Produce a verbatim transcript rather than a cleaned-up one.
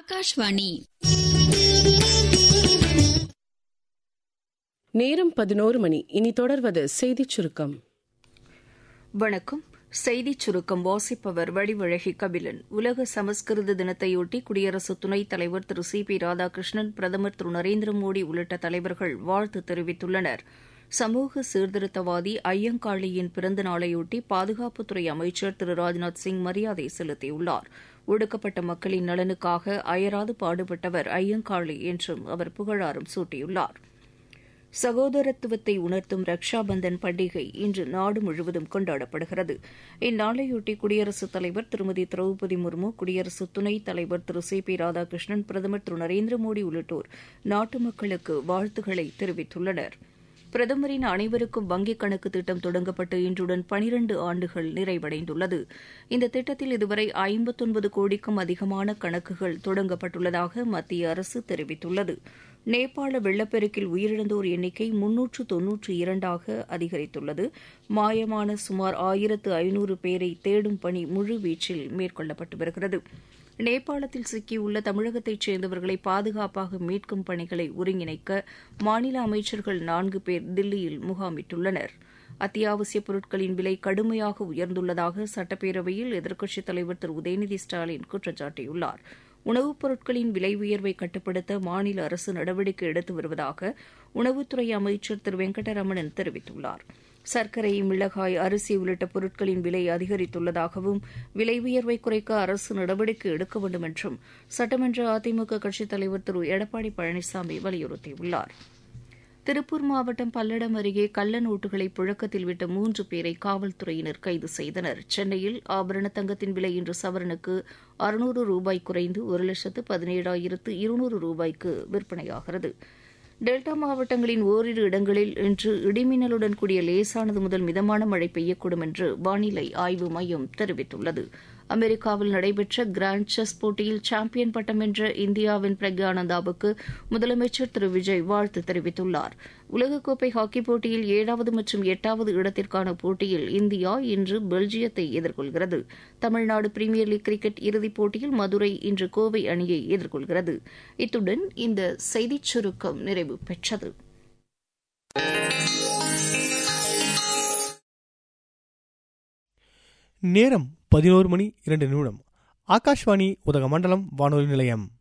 ஆகாஷ்வாணி. நேரம் பதினோரு மணி. இனி தொடர்வது செய்திச் சுருக்கம். வணக்கம். செய்திச் சுருக்கம் வாசிப்பவர் வடிவழகி கபிலன். உலக சமஸ்கிருத தினத்தையொட்டி குடியரசு துணைத் தலைவர் திரு சி பி ராதாகிருஷ்ணன், பிரதமர் திரு நரேந்திர மோடி உள்ளிட்ட தலைவர்கள் வாழ்த்து தெரிவித்துள்ளனர். சமூக சீர்திருத்தவாதி ஐயங்காளியின் பிறந்த நாளையொட்டி பாதுகாப்புத்துறை அமைச்சர் திரு ராஜ்நாத் சிங் மரியாதை செலுத்தியுள்ளார். ஒடுக்கப்பட்ட மக்களின் நலனுக்காக அயராது பாடுபட்டவர் ஐயங்காளி என்றும் அவர் புகழாரம் சூட்டியுள்ளார். சகோதரத்துவத்தை உணர்த்தும் ரக்ஷா பந்தன் பண்டிகை இன்று நாடு முழுவதும் கொண்டாடப்படுகிறது. இந்நாளையொட்டி குடியரசுத் தலைவர் திருமதி திரௌபதி முர்மு, குடியரசு துணைத் தலைவர் திரு சி பி ராதாகிருஷ்ணன், பிரதமர் திரு நரேந்திர மோடி உள்ளிட்டோர் நாட்டு மக்களுக்கு வாழ்த்துக்களை தெரிவித்துள்ளனர். பிரதமரின் அனைவருக்கும் வங்கிக் கணக்கு திட்டம் தொடங்கப்பட்டு இன்றுடன் பனிரண்டு ஆண்டுகள் நிறைவடைந்துள்ளது. இந்த திட்டத்தில் இதுவரை ஐம்பத்தொன்பது கோடிக்கும் அதிகமான கணக்குகள் தொடங்கப்பட்டுள்ளதாக மத்திய அரசு தெரிவித்துள்ளது. நேபாள வெள்ளப்பெருக்கில் உயிரிழந்தோர் எண்ணிக்கை முன்னூற்று தொன்னூற்று இரண்டாக அதிகரித்துள்ளது. மாயமான சுமார் ஆயிரத்து ஐநூறு பேரை தேடும் பணி முழுவீச்சில் மேற்கொள்ளப்பட்டு வருகிறது. நேபாளத்தில் சிக்கியுள்ள தமிழகத்தைச் சேர்ந்தவர்களை பாதுகாப்பாக மீட்கும் பணிகளை ஒருங்கிணைக்க மாநில அமைச்சர்கள் நான்கு பேர் தில்லியில் முகாமிட்டுள்ளனர். அத்தியாவசியப் பொருட்களின் விலை கடுமையாக உயர்ந்துள்ளதாக சட்டப்பேரவையில் எதிர்க்கட்சித் தலைவர் திரு உதயநிதி ஸ்டாலின் குற்றம் சாட்டியுள்ளார். உணவுப் பொருட்களின் விலை உயர்வை கட்டுப்படுத்த மாநில அரசு நடவடிக்கை எடுத்து வருவதாக உணவுத்துறை அமைச்சர் திரு வெங்கடரமணன் தெரிவித்துள்ளார். சர்க்கரை, மிளகாய், அரிசி உள்ளிட்ட பொருட்களின் விலை அதிகரித்துள்ளதாகவும் விலை உயர்வை குறைக்க அரசு நடவடிக்கை எடுக்க வேண்டும் என்றும் சட்டமன்ற அதிமுக கட்சித் தலைவர் திரு எடப்பாடி பழனிசாமி வலியுறுத்தியுள்ளார். திருப்பூர் மாவட்டம் பல்லடம் அருகே கள்ள நோட்டுகளை புழக்கத்தில் விட்ட மூன்று பேரை காவல்துறையினர் கைது செய்தனர். சென்னையில் ஆபரண தங்கத்தின் விலை இன்று சவரனுக்கு அறுநூறு ரூபாய் குறைந்து ஒரு லட்சத்து பதினேழாயிரத்து இருநூறு ரூபாய்க்கு விற்பனையாகிறது. டெல்டா மாவட்டங்களின் ஓரிரு இடங்களில் இன்று இடிமின்னலுடன் கூடிய லேசானது முதல் மிதமான மழை பெய்யக்கூடும் என்று வானிலை ஆய்வு மையம் தெரிவித்துள்ளது. அமெரிக்காவில் நடைபெற்ற கிராண்ட் செஸ் போட்டியில் சாம்பியன் பட்டம் வென்ற இந்தியாவின் பிரக்யானந்தாவுக்கு முதலமைச்சர் திரு விஜய் வாழ்த்து தெரிவித்துள்ளார். உலகக்கோப்பை ஹாக்கிப் போட்டியில் ஏழாவது மற்றும் எட்டாவது இடத்திற்கான போட்டியில் இந்தியா இன்று பெல்ஜியத்தை எதிர்கொள்கிறது. தமிழ்நாடு பிரீமியர் லீக் கிரிக்கெட் இறுதிப் போட்டியில் மதுரை இன்று கோவை அணியை எதிர்கொள்கிறது. இத்துடன் இந்த செய்திச் சுருக்கம் நிறைவு பெற்றது. நேரம் பதினோரு மணி இரண்டு நிமிடம். ஆகாஷ்வாணி உதகமண்டலம் வானொலி நிலையம்.